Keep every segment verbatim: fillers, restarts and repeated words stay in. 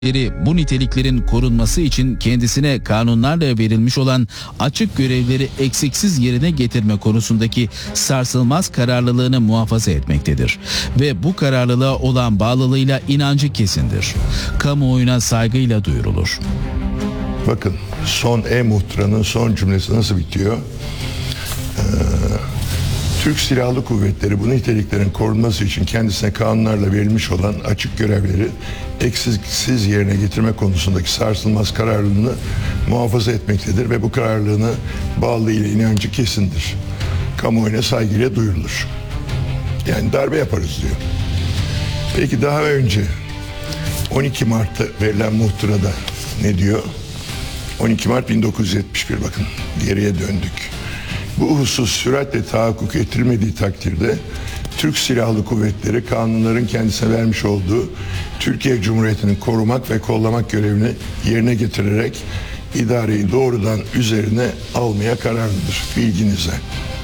bu niteliklerin korunması için kendisine kanunlarla verilmiş olan açık görevleri eksiksiz yerine getirme konusundaki sarsılmaz kararlılığını muhafaza etmektedir. Ve bu kararlılığa olan bağlılığıyla inancı kesindir. Kamuoyuna saygıyla duyurulur. Bakın son E-Muhtıra'nın son cümlesi nasıl bitiyor? Ee, Türk Silahlı Kuvvetleri bu niteliklerin korunması için kendisine kanunlarla verilmiş olan açık görevleri eksiksiz yerine getirme konusundaki sarsılmaz kararlılığını muhafaza etmektedir ve bu kararlılığına bağlı ile inancı kesindir. Kamuoyuna saygıyla duyurulur. Yani darbe yaparız diyor. Peki daha önce on iki Mart'ta verilen muhtırada ne diyor? on iki Mart bin dokuz yüz yetmiş bir, bakın geriye döndük. Bu husus süratle tahakkuk ettirilmediği takdirde Türk Silahlı Kuvvetleri kanunların kendisine vermiş olduğu Türkiye Cumhuriyeti'ni korumak ve kollamak görevini yerine getirerek idareyi doğrudan üzerine almaya kararlıdır. Bilginize.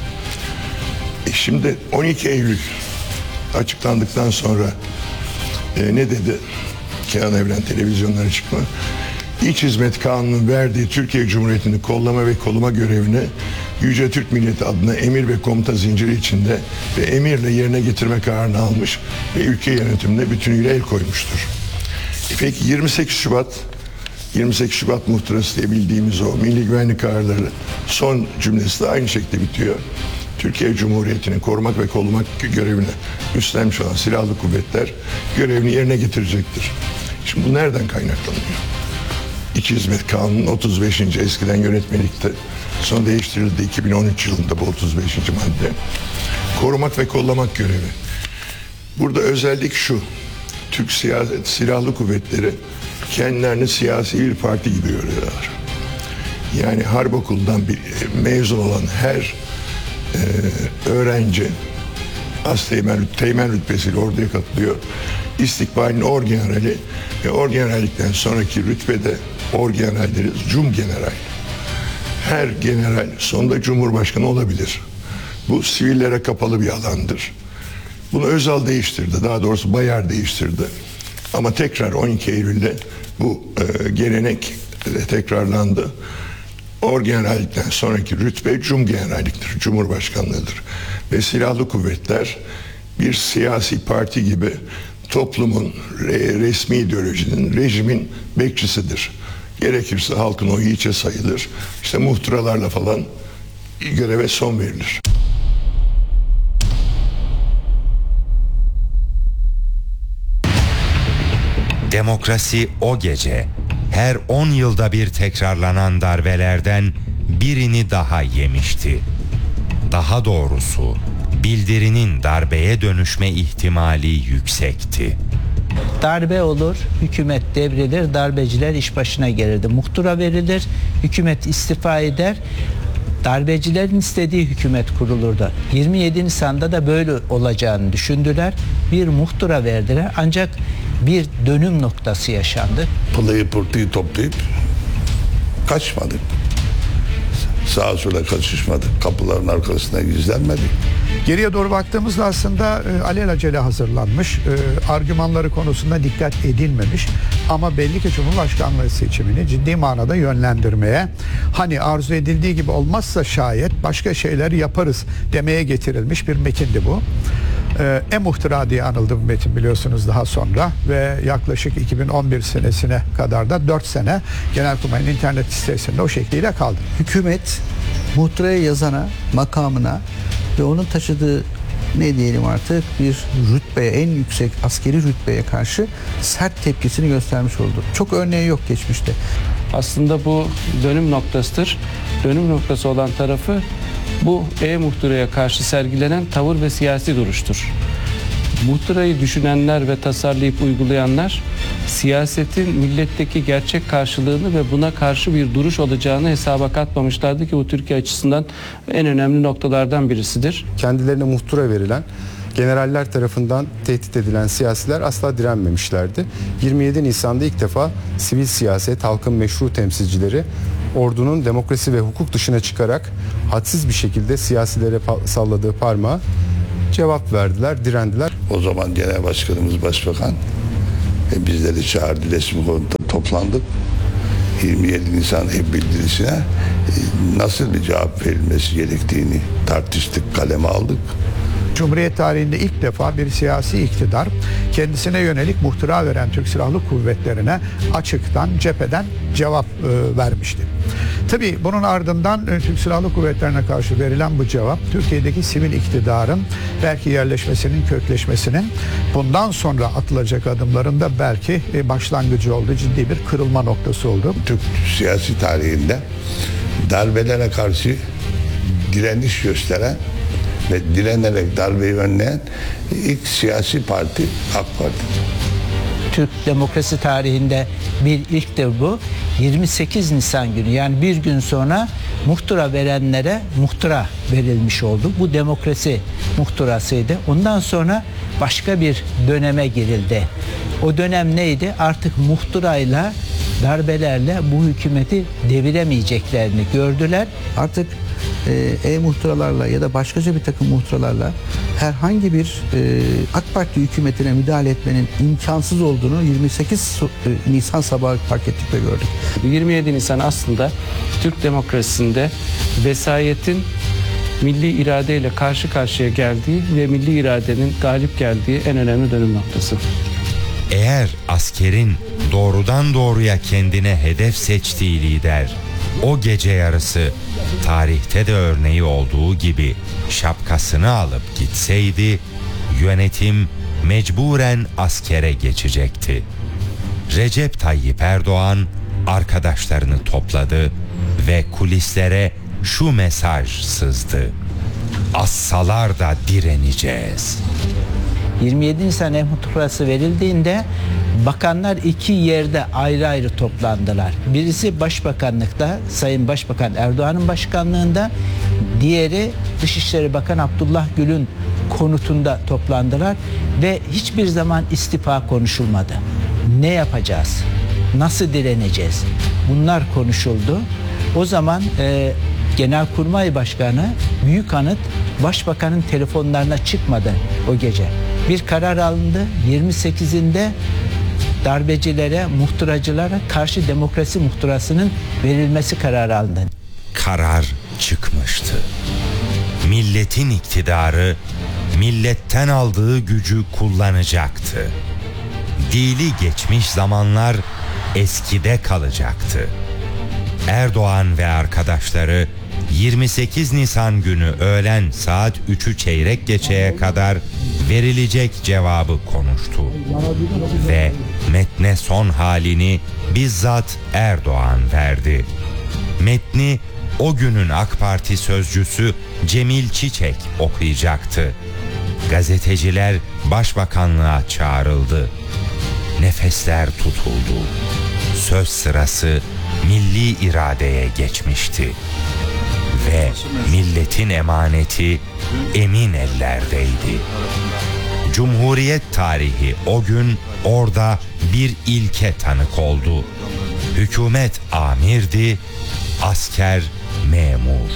E şimdi on iki Eylül açıklandıktan sonra e, ne dedi? Kenan Evren televizyonlara çıkma. İç Hizmet Kanunu'nun verdiği Türkiye Cumhuriyeti'ni kollama ve koluma görevini Yüce Türk Milleti adına emir ve komuta zinciri içinde ve emirle yerine getirme kararını almış ve ülke yönetimine bütünüyle el koymuştur. E peki yirmi sekiz Şubat yirmi sekiz Şubat muhtırası diye bildiğimiz o milli güvenlik kararları son cümlesi de aynı şekilde bitiyor. Türkiye Cumhuriyeti'ni korumak ve kollamak görevini üstlenmiş olan silahlı kuvvetler görevini yerine getirecektir. Şimdi bu nereden kaynaklanıyor? İç Hizmet Kanunu'nun otuz beşinci eskiden yönetmelikte, sonra değiştirildi iki bin on üç yılında bu otuz beşinci madde. Korumak ve kollamak görevi. Burada özellik şu: Türk siyaset, silahlı kuvvetleri kendilerini siyasi bir parti gibi görüyorlar. Yani harp okulundan bir mezun olan her e, öğrenci asteğmen, teğmen rütbesiyle orduya katılıyor. İstikbalin orgenerali ve orgenerallikten sonraki rütbede orgeneral deriz, cum general. Her general sonunda cumhurbaşkanı olabilir. Bu sivillere kapalı bir alandır. Bunu Özal değiştirdi, daha doğrusu Bayar değiştirdi. Ama tekrar on iki Eylül'de bu e, gelenek e, tekrarlandı. Orgenerallikten sonraki rütbe cum generalliktir, cumhurbaşkanlığıdır. Ve silahlı kuvvetler bir siyasi parti gibi toplumun, resmi ideolojinin, rejimin bekçisidir. Gerekirse halkın oyu hiçe sayılır. İşte muhtıralarla falan göreve son verilir. Demokrasi o gece her on yılda bir tekrarlanan darbelerden birini daha yemişti. Daha doğrusu bildirinin darbeye dönüşme ihtimali yüksekti. Darbe olur, hükümet devrilir, darbeciler iş başına gelirdi. Muhtıra verilir, hükümet istifa eder, darbecilerin istediği hükümet kurulurdu. yirmi yedi Nisan'da da böyle olacağını düşündüler. Bir muhtıra verdiler, ancak bir dönüm noktası yaşandı. Pılayı pırtıyı toplayıp kaçmadık. Sağa sola kaçışmadık. Kapıların arkasına gizlenmedik. Geriye doğru baktığımızda aslında e, alelacele hazırlanmış, e, argümanları konusunda dikkat edilmemiş ama belli ki Cumhurbaşkanlığı seçimini ciddi manada yönlendirmeye, hani arzu edildiği gibi olmazsa şayet başka şeyler yaparız demeye getirilmiş bir metindi bu. E, E-Muhtıra diye anıldı bu metin, biliyorsunuz, daha sonra ve yaklaşık iki bin on bir senesine kadar da dört sene Genelkurmay'ın internet sitesinde o şekliyle kaldı. Hükümet muhtıraya yazana, makamına ve onun taşıdığı, ne diyelim artık, bir rütbeye, en yüksek askeri rütbeye karşı sert tepkisini göstermiş oldu. Çok örneği yok geçmişte. Aslında bu dönüm noktasıdır. Dönüm noktası olan tarafı bu E-Muhtıra'ya karşı sergilenen tavır ve siyasi duruştur. Muhtırayı düşünenler ve tasarlayıp uygulayanlar siyasetin milletteki gerçek karşılığını ve buna karşı bir duruş olacağını hesaba katmamışlardı ki bu Türkiye açısından en önemli noktalardan birisidir. Kendilerine muhtıra verilen, generaller tarafından tehdit edilen siyasiler asla direnmemişlerdi. yirmi yedi Nisan'da ilk defa sivil siyaset, halkın meşru temsilcileri ordunun demokrasi ve hukuk dışına çıkarak hadsiz bir şekilde siyasilere salladığı parmağı cevap verdiler, direndiler. O zaman Genel Başkanımız Başbakan E, bizleri çağırdı, resmi konuda toplandık. yirmi yedi Nisan ev bildirisine e, nasıl bir cevap verilmesi gerektiğini tartıştık, kaleme aldık. Cumhuriyet tarihinde ilk defa bir siyasi iktidar kendisine yönelik muhtıra veren Türk Silahlı Kuvvetleri'ne açıktan, cepheden cevap e, vermişti. Tabii bunun ardından e, Türk Silahlı Kuvvetleri'ne karşı verilen bu cevap Türkiye'deki sivil iktidarın belki yerleşmesinin, kökleşmesinin bundan sonra atılacak adımların da belki e, başlangıcı oldu. Ciddi bir kırılma noktası oldu. Türk siyasi tarihinde darbelere karşı direniş gösteren ve direnerek darbeyi önleyen ilk siyasi parti AK Parti. Türk demokrasi tarihinde bir ilktir bu. yirmi sekiz Nisan günü, yani bir gün sonra muhtıra verenlere muhtıra verilmiş oldu. Bu demokrasi muhtırasıydı. Ondan sonra başka bir döneme girildi. O dönem neydi? Artık muhtırayla, darbelerle bu hükümeti deviremeyeceklerini gördüler. Artık e, e-muhtıralarla ya da başkaca bir takım muhtıralarla herhangi bir e, AK Parti hükümetine müdahale etmenin imkansız olduğunu yirmi sekiz Nisan sabahı fark ettik ve gördük. yirmi yedi Nisan aslında Türk demokrasisinde vesayetin milli iradeyle karşı karşıya geldiği ve milli iradenin galip geldiği en önemli dönüm noktası. Eğer askerin doğrudan doğruya kendine hedef seçtiği lider o gece yarısı tarihte de örneği olduğu gibi şapkasını alıp gitseydi, yönetim mecburen askere geçecekti. Recep Tayyip Erdoğan arkadaşlarını topladı ve kulislere şu mesaj sızdı: assalar da direneceğiz. yirmi yedi Nisan muhtırası verildiğinde bakanlar iki yerde ayrı ayrı toplandılar. Birisi Başbakanlıkta, Sayın Başbakan Erdoğan'ın başkanlığında, diğeri Dışişleri Bakanı Abdullah Gül'ün konutunda toplandılar ve hiçbir zaman istifa konuşulmadı. Ne yapacağız? Nasıl direneceğiz? Bunlar konuşuldu. O zaman e, Genelkurmay Başkanı Büyükanıt Başbakanın telefonlarına çıkmadı o gece. Bir karar alındı. yirmi sekizinde darbecilere, muhtıracılara karşı demokrasi muhtırasının verilmesi kararı alındı. Karar çıkmıştı. Milletin iktidarı milletten aldığı gücü kullanacaktı. Dili geçmiş zamanlar eskide kalacaktı. Erdoğan ve arkadaşları yirmi sekiz Nisan günü öğlen saat üçü çeyrek geçeye kadar verilecek cevabı konuştu. Ve metne son halini bizzat Erdoğan verdi. Metni o günün AK Parti sözcüsü Cemil Çiçek okuyacaktı. Gazeteciler başbakanlığa çağrıldı. Nefesler tutuldu. Söz sırası milli iradeye geçmişti. Ve milletin emaneti emin ellerdeydi. Cumhuriyet tarihi o gün orada bir ilke tanık oldu. Hükümet amirdi, asker memur.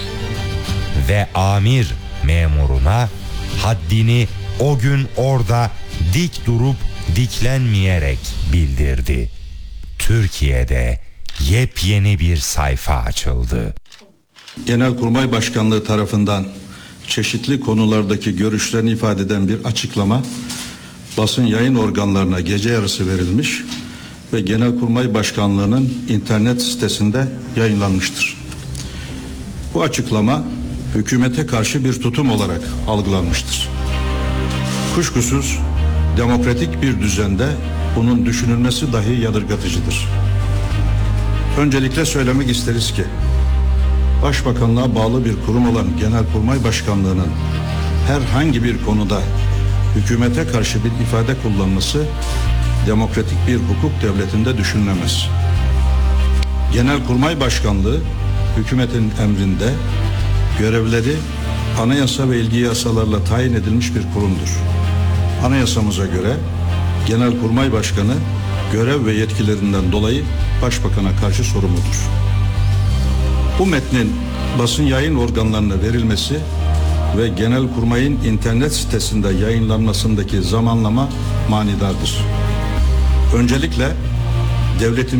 Ve amir memuruna haddini o gün orada dik durup diklenmeyerek bildirdi. Türkiye'de yepyeni bir sayfa açıldı. Genelkurmay Başkanlığı tarafından çeşitli konulardaki görüşlerini ifade eden bir açıklama basın yayın organlarına gece yarısı verilmiş ve Genelkurmay Başkanlığı'nın internet sitesinde yayınlanmıştır. Bu açıklama hükümete karşı bir tutum olarak algılanmıştır. Kuşkusuz demokratik bir düzende bunun düşünülmesi dahi yadırgatıcıdır. Öncelikle söylemek isteriz ki Başbakanlığa bağlı bir kurum olan Genelkurmay Başkanlığı'nın herhangi bir konuda hükümete karşı bir ifade kullanması demokratik bir hukuk devletinde düşünülemez. Genelkurmay Başkanlığı hükümetin emrinde görevleri anayasa ve ilgili yasalarla tayin edilmiş bir kurumdur. Anayasamıza göre Genelkurmay Başkanı görev ve yetkilerinden dolayı Başbakan'a karşı sorumludur. Bu metnin basın yayın organlarına verilmesi ve Genelkurmay'ın internet sitesinde yayınlanmasındaki zamanlama manidardır. Öncelikle devletin